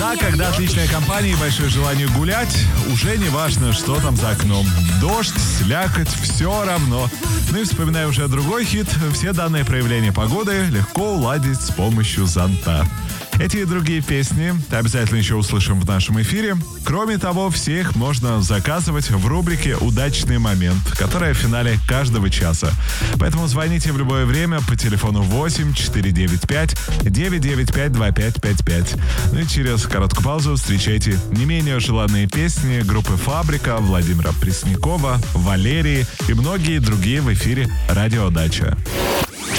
А когда отличная компания и большое желание гулять, уже не важно, что там за окном. Дождь, слякоть, все равно. Ну и вспоминая уже другой хит, все данные проявления погоды легко уладить с помощью зонта. Эти и другие песни обязательно еще услышим в нашем эфире. Кроме того, все их можно заказывать в рубрике «Удачный момент», которая в финале каждого часа. Поэтому звоните в любое время по телефону 8 495 995 2555. Ну и через короткую паузу встречайте не менее желанные песни группы «Фабрика», Владимира Преснякова, Валерии и многие другие в эфире «Радио Дача».